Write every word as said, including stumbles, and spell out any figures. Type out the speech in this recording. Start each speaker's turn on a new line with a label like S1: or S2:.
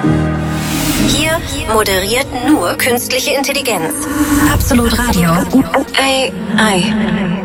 S1: Hier moderiert nur künstliche Intelligenz. Absolut Radio. Ei, ei.